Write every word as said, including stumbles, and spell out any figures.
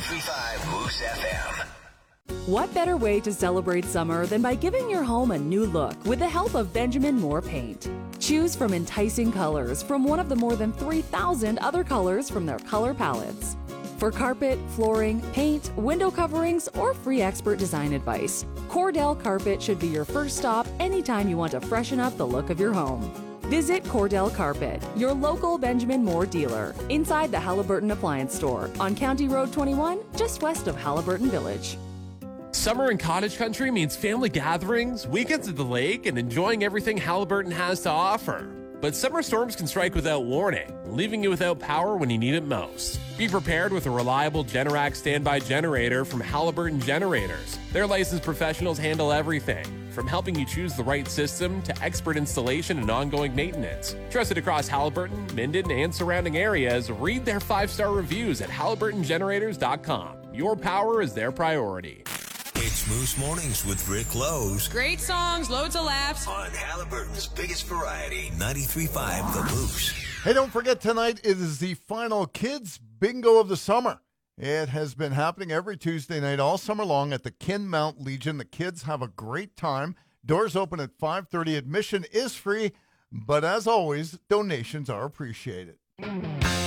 ninety-three point five Moose F M. What better way to celebrate summer than by giving your home a new look with the help of Benjamin Moore Paint? Choose from enticing colors from one of the more than three thousand other colors from their color palettes. For carpet, flooring, paint, window coverings, or free expert design advice, Cordell Carpet should be your first stop anytime you want to freshen up the look of your home. Visit Cordell Carpet, your local Benjamin Moore dealer, inside the Halliburton Appliance Store on County Road twenty-one, just west of Halliburton Village. Summer in cottage country means family gatherings, weekends at the lake, and enjoying everything Halliburton has to offer. But summer storms can strike without warning, leaving you without power when you need it most. Be prepared with a reliable Generac standby generator from Halliburton Generators. Their licensed professionals handle everything, from helping you choose the right system to expert installation and ongoing maintenance. Trusted across Halliburton, Minden, and surrounding areas, read their five-star reviews at Halliburton Generators dot com. Your power is their priority. It's Moose Mornings with Rick Lowe's Great songs, loads of laughs. on Halliburton's biggest variety, ninety-three point five The Moose. Hey, don't forget tonight it is the final Kids Bingo of the summer. It has been happening every Tuesday night all summer long at the Kinmount Legion. The kids have a great time. Doors open at five thirty. Admission is free, but as always, donations are appreciated.